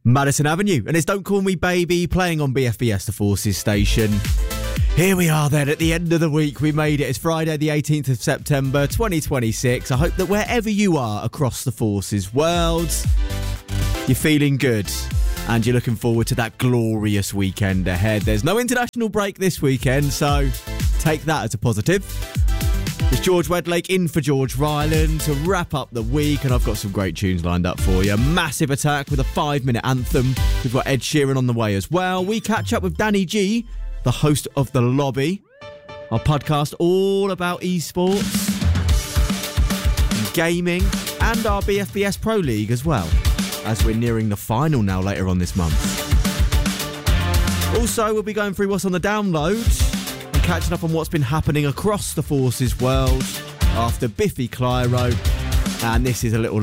Madison Avenue, and it's Don't Call Me Baby, playing on BFBS, the Forces station. Here we are then at the end of the week. We made it. It's Friday the 18th of September 2026. I hope that wherever you are across the Forces world, you're feeling good and you're looking forward to that glorious weekend ahead. There's no international break this weekend, so take that as a positive. It's George Wedlake in for George Ryland to wrap up the week, and I've got some great tunes lined up for you. Massive Attack with a 5-minute anthem. We've got Ed Sheeran on the way as well. We catch up with Danny G, the host of The Lobby. Our podcast all about esports, gaming, and our BFBS Pro League as well, as we're nearing the final now later on this month. Also, we'll be going through what's on the download, catching up on what's been happening across the Forces world after Biffy Clyro, and this is a little